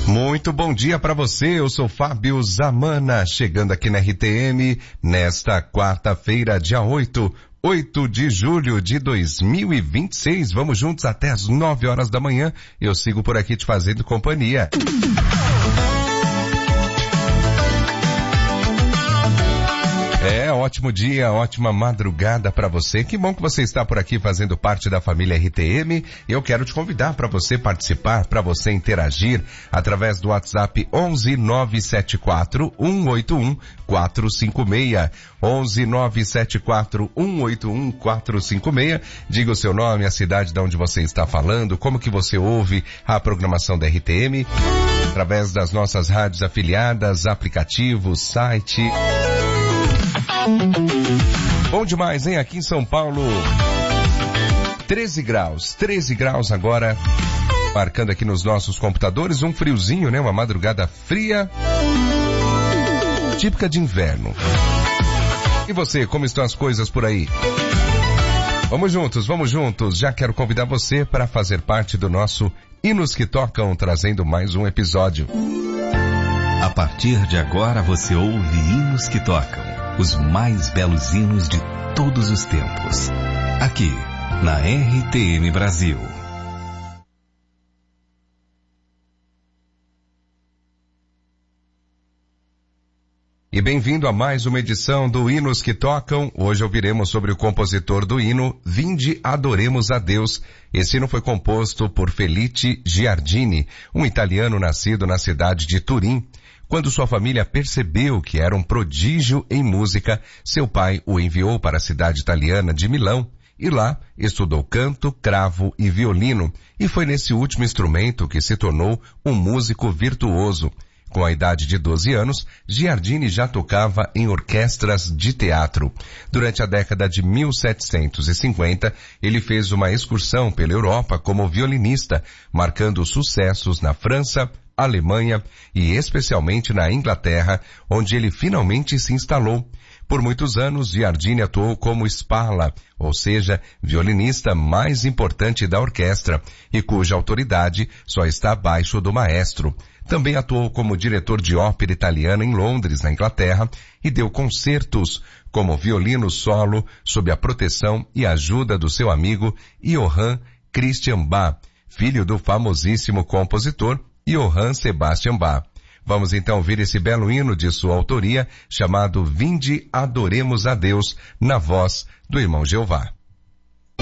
Muito bom dia para você, eu sou Fábio Zamana, chegando aqui na RTM nesta quarta-feira, dia 8 de julho de 2026. Vamos juntos até as 9 horas da manhã. Eu sigo por aqui te fazendo companhia. Ótimo dia, ótima madrugada para você. Que bom que você está por aqui fazendo parte da família RTM. Eu quero te convidar para você participar, para você interagir através do WhatsApp 11 974 181 456. 11 974 181 456. Diga o seu nome, a cidade de onde você está falando, como que você ouve a programação da RTM, através das nossas rádios afiliadas, aplicativos, site. Bom demais, hein? Aqui em São Paulo, 13 graus agora, marcando aqui nos nossos computadores, um friozinho, né? Uma madrugada fria, típica de inverno. E você, como estão as coisas por aí? Vamos juntos, já quero convidar você para fazer parte do nosso Hinos que Tocam, trazendo mais um episódio. A partir de agora você ouve Hinos que Tocam. Os mais belos hinos de todos os tempos. Aqui, na RTM Brasil. E bem-vindo a mais uma edição do Hinos que Tocam. Hoje ouviremos sobre o compositor do hino Vinde Adoremos a Deus. Esse hino foi composto por Felice Giardini, um italiano nascido na cidade de Turim. Quando sua família percebeu que era um prodígio em música, seu pai o enviou para a cidade italiana de Milão e lá estudou canto, cravo e violino, e foi nesse último instrumento que se tornou um músico virtuoso. Com a idade de 12 anos, Giardini já tocava em orquestras de teatro. Durante a década de 1750, ele fez uma excursão pela Europa como violinista, marcando sucessos na França, Alemanha e especialmente na Inglaterra, onde ele finalmente se instalou. Por muitos anos, Giardini atuou como Spalla, ou seja, violinista mais importante da orquestra, e cuja autoridade só está abaixo do maestro. Também atuou como diretor de ópera italiana em Londres, na Inglaterra, e deu concertos como violino solo sob a proteção e ajuda do seu amigo Johann Christian Bach, filho do famosíssimo compositor Johann Sebastian Bach. Vamos então ouvir esse belo hino de sua autoria, chamado Vinde Adoremos a Deus, na voz do irmão Jeová.